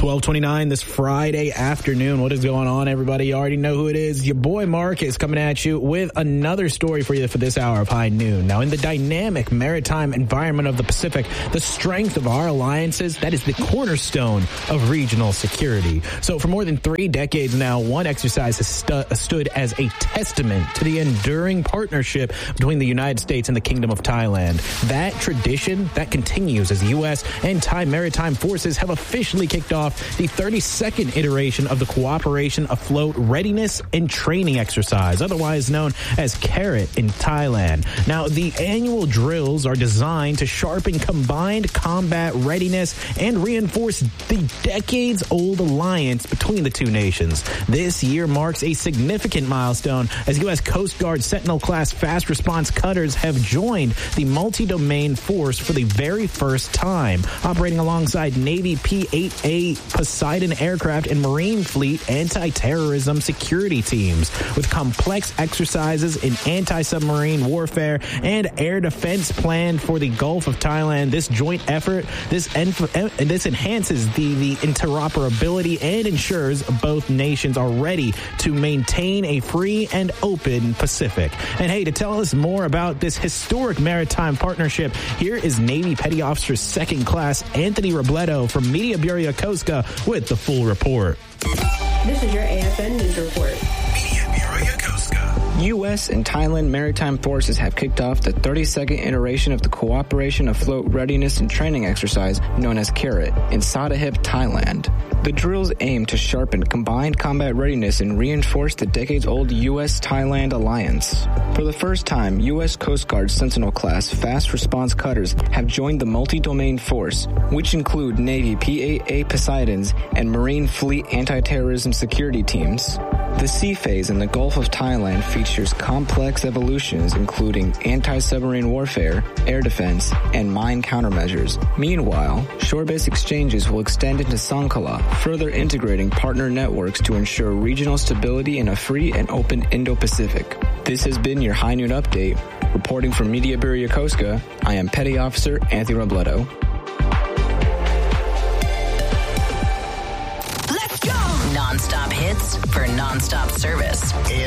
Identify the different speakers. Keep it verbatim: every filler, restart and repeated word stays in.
Speaker 1: twelve twenty-nine this Friday afternoon. What is going on, everybody? You already know who it is. Your boy Mark is coming at you with another story for you for this hour of High Noon. Now, in the dynamic maritime environment of the Pacific, the strength of our alliances, that is the cornerstone of regional security. So for more than three decades now, one exercise has stu- stood as a testament to the enduring partnership between the United States and the Kingdom of Thailand. That tradition, that continues as the U S and Thai maritime forces have officially kicked off the thirty-second iteration of the Cooperation Afloat Readiness and Training Exercise, otherwise known as CARAT in Thailand. Now, the annual drills are designed to sharpen combined combat readiness and reinforce the decades-old alliance between the two nations. This year marks a significant milestone as U S Coast Guard Sentinel-class fast response cutters have joined the multi-domain force for the very first time, operating alongside Navy P eight A Poseidon aircraft and Marine Fleet anti-terrorism security teams. With complex exercises in anti-submarine warfare and air defense planned for the Gulf of Thailand, this joint effort, this enf- this enhances the, the interoperability and ensures both nations are ready to maintain a free and open Pacific. And hey, to tell us more about this historic maritime partnership, here is Navy Petty Officer Second Class Anthony Robledo from Media Bureau Yokosuka with the full report.
Speaker 2: This is your A F N News Report.
Speaker 3: Media Bureau Yokosuka.
Speaker 4: U S and Thailand maritime forces have kicked off the thirty-second iteration of the Cooperation Afloat Readiness and Training Exercise known as CARAT in Sattahip, Thailand. The drills aim to sharpen combined combat readiness and reinforce the decades-old U S Thailand alliance. For the first time, U S Coast Guard Sentinel-class fast response cutters have joined the multi-domain force, which include Navy P eight A Poseidons and Marine Fleet anti-terrorism security teams. The sea phase in the Gulf of Thailand features complex evolutions including anti-submarine warfare, air defense, and mine countermeasures. Meanwhile, shore-based exchanges will extend into Songkhla, further integrating partner networks to ensure regional stability in a free and open Indo-Pacific. This has been your High Noon Update. Reporting from Media Bureau Yokosuka, I am Petty Officer Anthony Robledo.
Speaker 5: Non-stop hits for non-stop service.